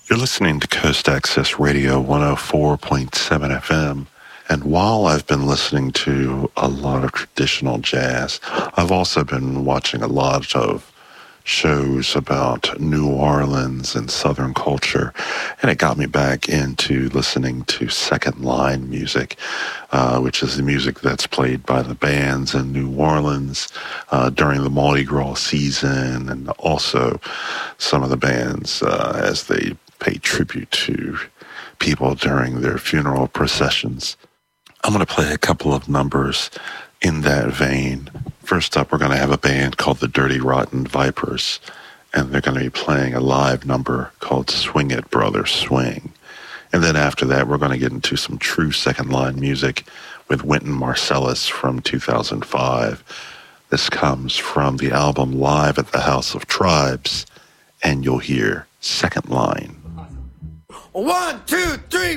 You're listening to Coast Access Radio 104.7 FM. And while I've been listening to a lot of traditional jazz, I've also been watching a lot of shows about New Orleans and Southern culture, and it got me back into listening to second line music, which is the music that's played by the bands in New Orleans during the Mardi Gras season, and also some of the bands as they pay tribute to people during their funeral processions. I'm going to play a couple of numbers in that vein. First up, we're going to have a band called the Dirty Rotten Vipers, and they're going to be playing a live number called Swing It, Brother, Swing. And then after that, we're going to get into some true second-line music with Wynton Marsalis from 2005. This comes from the album Live at the House of Tribes, and you'll hear Second Line. 1, 2, 3,